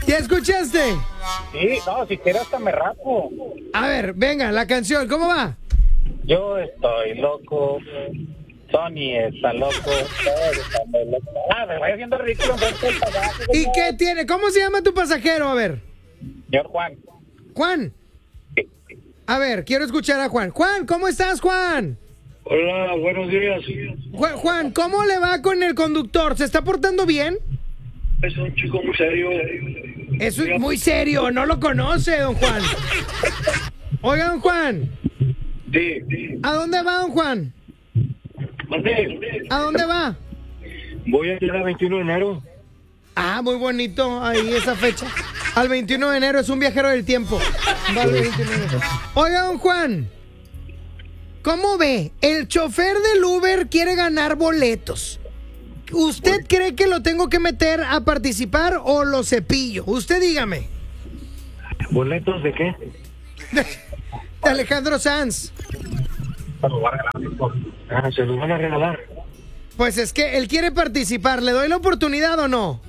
¿Ya escuchaste? Sí, no, si quieres hasta me rapo. A ver, venga, la canción, ¿cómo va? Yo estoy loco, Tony está loco, todos estamos locos. Me voy haciendo ridículo enfrente del payaso. ¿Y qué tiene? ¿Cómo se llama tu pasajero? A ver. Señor Juan. Juan. A ver, quiero escuchar a Juan. Juan, ¿cómo estás, Juan? Hola, buenos días. Juan, ¿cómo le va con el conductor? ¿Se está portando bien? Es un chico muy serio. Eso es muy serio, no lo conoce, don Juan. Oiga, don Juan. Sí. ¿A dónde va, don Juan? ¿A dónde va? Voy a ir al 21 de enero. Ah, muy bonito ahí esa fecha. Al 21 de enero, es un viajero del tiempo. Vale, 21 de enero. Oiga, don Juan, ¿cómo ve? El chofer del Uber quiere ganar boletos. ¿Usted cree que lo tengo que meter a participar o lo cepillo? Usted dígame. ¿Boletos de qué? De Alejandro Sanz. Se los van a regalar. Pues es que él quiere participar. ¿Le doy la oportunidad o no?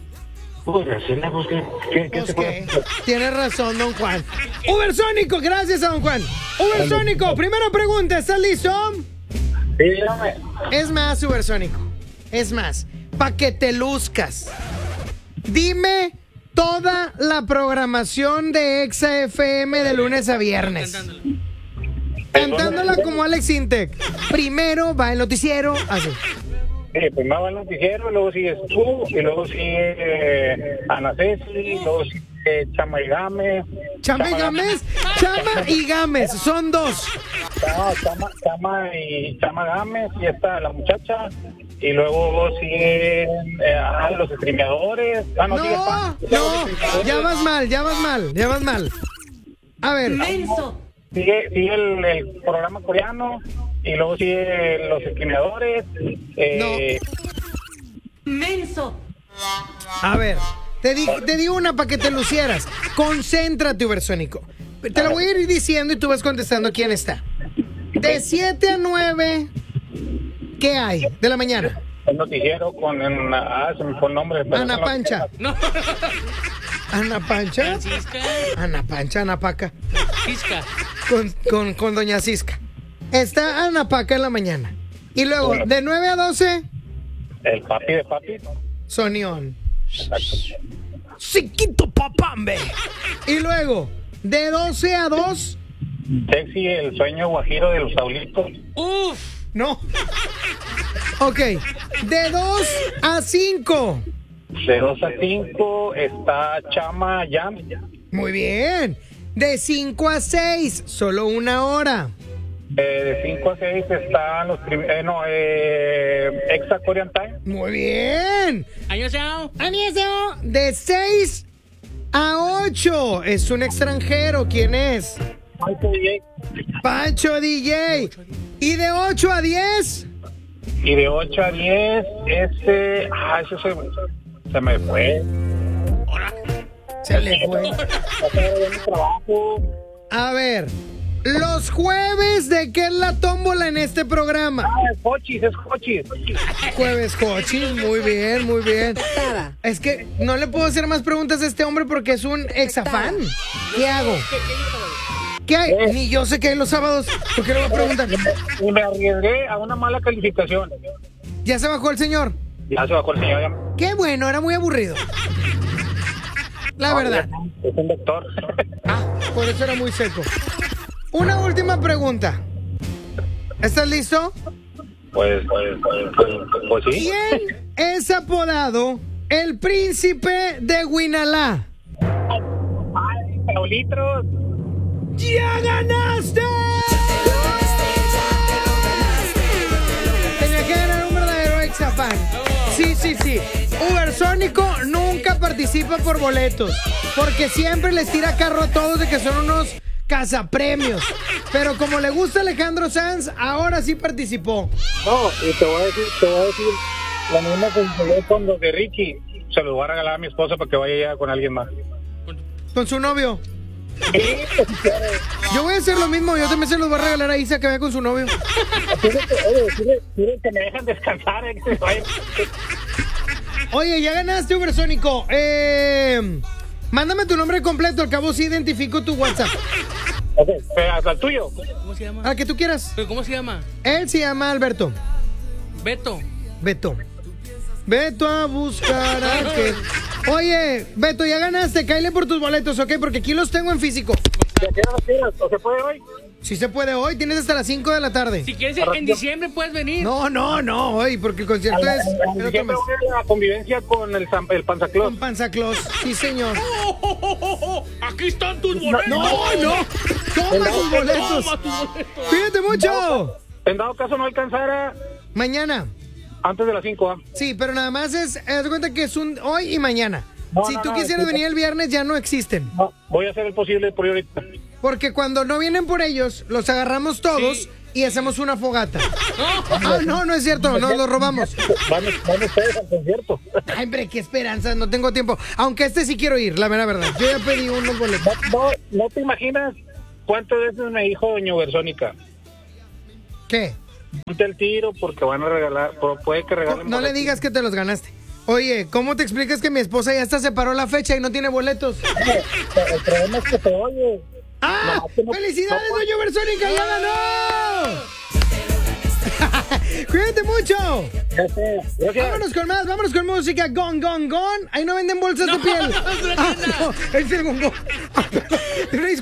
¿Qué se puede hacer? Tiene razón, don Juan. Ubersónico, gracias a don Juan. Ubersónico, primera pregunta, ¿estás listo? Sí, dígame. Es más, Ubersónico, es más, pa' que te luzcas. Dime toda la programación de Exa FM de lunes a viernes. Cantándola como Alex Intec. Primero va el noticiero, así. Sí, primero va el noticiero, luego sigues tú, y luego sigue Ana Ceci, luego sigue Chama y Gámez. ¿Chama y Gámez? Chama y Gámez, son dos. Chama Gámez, y está la muchacha, y luego siguen los streameadores. No, ya vas mal. A ver. Menso. Sigue el programa coreano, y luego sigue los streameadores. Menso. A ver, te digo una para que te lucieras. Concéntrate, Ubersónico. Te lo voy a ir diciendo y tú vas contestando quién está. De 7 a 9, ¿qué hay de la mañana? El noticiero con se me fue el nombre. Ana Pancha. No. Ana Pancha. Francisca. Ana Pancha, Ana Paca. Cisca. Con doña Cisca. Está Ana Paca en la mañana. Y luego, de 9 a 12, El papi de papi. Sonión. Chiquito papambe. Y luego, de 12 a 2, Sexy, el sueño guajiro de los Saulitos. Uf. no. Ok, de 2 a 5. De 2 a 5 está Chama Jam. Muy bien. De 5 a 6, solo una hora. De 5 a 6 están los Exa Korean Time. Muy bien. Annyeonghaseyo. Anieseo, de 6 a 8. Es un extranjero. ¿Quién es? Pancho DJ. Y de 8 a 10. Y de 8 a 10, ese se me fue. Se le fue. A ver, los jueves, ¿de qué es la tómbola en este programa? Es Cochis. Jueves cochis, muy bien. Es que no le puedo hacer más preguntas a este hombre porque es un exafán. ¿Qué hago? ¿Qué hay? Ni yo sé qué hay los sábados. ¿Por qué le voy a preguntar? Y me arriesgué a una mala calificación. ¿Ya se bajó el señor? Ya se bajó el señor. Qué bueno, era muy aburrido. La verdad. Es un doctor. Por eso era muy seco. Una última pregunta. ¿Estás listo? Pues sí. ¿Quién es apodado el príncipe de Huinalá? Saulitros. ¡Ya ganaste! Tenía que ganar un verdadero exafán. Sí. Ubersónico nunca participa por boletos, porque siempre les tira carro a todos de que son unos cazapremios. Pero como le gusta Alejandro Sanz, ahora sí participó. No, y te voy a decir, la misma que jugué con los de Richie, se los voy a regalar a mi esposa para que vaya ya con alguien más. Con su novio. Yo voy a hacer lo mismo, yo también se los voy a regalar a Isa que vaya con su novio. Quieren que me dejan descansar, que se vayan. Oye, ya ganaste, Ubersónico. Mándame tu nombre completo, al cabo sí identifico tu WhatsApp. Ok, hasta el tuyo. ¿Cómo se llama? Al que tú quieras. ¿Pero cómo se llama? Él se llama Alberto. Beto. Beto. Beto a buscar a que... Oye, Beto, ya ganaste. Cáele por tus boletos, ¿ok? Porque aquí los tengo en físico. ¿Ya qué hora quieres? ¿O se puede hoy? Si se puede hoy, tienes hasta las 5 de la tarde. Si quieres, en diciembre puedes venir. No, hoy, porque el concierto es... En diciembre voy a la convivencia con el Panzaclós. Con Panzaclós, sí señor. Aquí están tus boletos. No, toma tus boletos. Toma tus boletos. Cuídate mucho. En dado caso no alcanzara Mañana. antes de las 5, ¿ah? Sí, pero nada más haz de cuenta que es un hoy y mañana. No, si no, tú no, quisieras venir el viernes, ya no existen. No, voy a hacer el posible por ahorita. Porque cuando no vienen por ellos, los agarramos todos Sí. y hacemos una fogata. No es cierto, nos los robamos. Van ustedes al concierto. Ay, hombre, qué esperanza, no tengo tiempo. Aunque sí quiero ir, la verdad. Yo ya pedí unos boletos. No te imaginas cuántas veces me dijo doña Ubersónica. ¿Qué? Ponte el tiro porque van a regalar, puede que regalen. No le digas que te los ganaste. Oye, ¿cómo te explicas que mi esposa ya hasta separó la fecha y no tiene boletos? El problema es que te oye. ¡Ah! ¡Felicidades, doña Ubersónica! ¡Ya ganó! ¡Cuídate mucho! Gracias. Vámonos con música. Gone. Ahí no venden bolsas de piel. No, No, es el gongón.